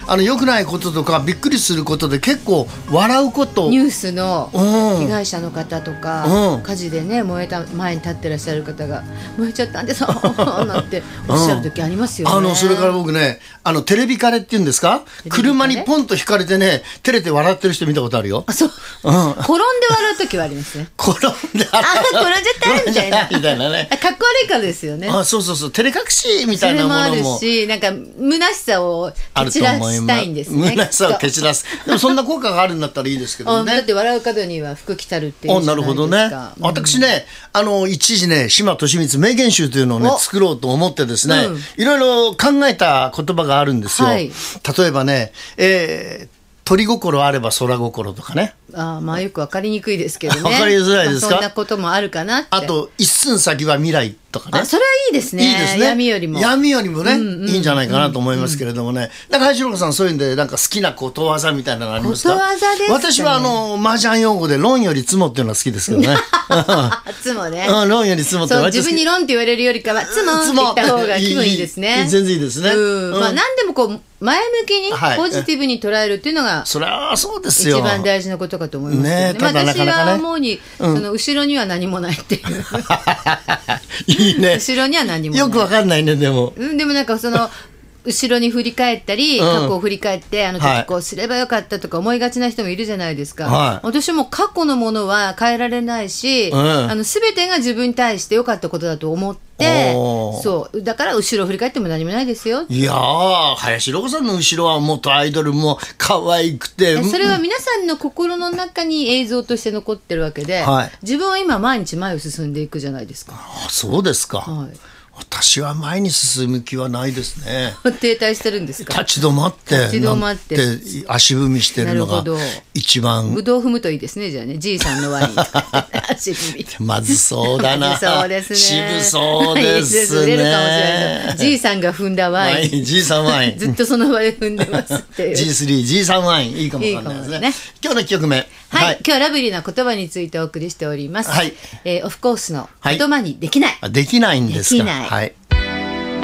良くないこととかびっくりすることで結構笑うこと、 ニュースの被害者の方とか、火事でね燃えた前に立ってらっしゃる方が燃えちゃったんですなんておっしゃる時ありますよね。 それから僕ねテレビカレっていうんですか、車にポンと引かれてね照れて笑ってる人見たことあるよ。 そう、転んで笑う時はありますね。 転んで転んじゃったみたいなみたいなね。 かっこ悪いからですよね。 そう照れ隠しみたいなものもそれもあるし、なんか虚しさを蹴散らしたいんですね。 虚しさを蹴散らす。でもそんな効果があるんだったらいいですけどね。 だって笑う角には福来たるっていうじゃないですか。なるほどね。 私ね一時ね島利光名言集というのをね作ろうと思ってですね、いろいろ考えた言葉があるんですよ。例えばね、鳥心あれば空心とかね。 まあよく分かりにくいですけどね。 分かりづらいですか。 そんなこともあるかなって。 あと一寸先は未来とかね。 それはいいですね。 いいですね。 闇よりもね、いいんじゃないかなと思いますけれどもね。なんか林野さんそういうんでなんか好きなことわざみたいなのありますか。 ことわざですかね。 私は麻雀用語で論よりツモっていうのが好きですけどね。 ツモね。 論よりツモって。 自分に論って言われるよりかはツモって言った方が気分いいですね。 全然いいですね。 まあ何でもこう前向きにポジティブに捉えるっていうのがそれはそうですよ。 一番大事なことかと思いますね。私は思うにその後ろには何もないっていう。 いいね。 後ろには何もない。 よくわかんないねでも。 でもなんか後ろに振り返ったり、過去を振り返って時こうすればよかったとか思いがちな人もいるじゃないですか。私も過去のものは変えられないし、全てが自分に対して良かったことだと思って。そうだから後ろを振り返っても何もないですよ。 いやー林ロコさんの後ろは元アイドルも可愛くて、 それは皆さんの心の中に映像として残ってるわけで、自分は今毎日前を進んでいくじゃないですか。 そうですか。私は前に進む気はないですね。 停滞してるんですか。 立ち止まって足踏みしてるのが一番。 ぶどう踏むといいですね。じゃあね、じいさんのワインとか足踏み。 まずそうだな。 そうですね。 渋そうですね。 売れるかもしれない。じいさんが踏んだワイン。 じいさんワイン。 ずっとその場で踏んでますっていう。 G3、じいさんワインいいかもわかんないですね。今日の1曲目。 はい、今日はラブリーな言葉についてお送りしております。オフコースの言葉にできない。 できないんですか。 できない。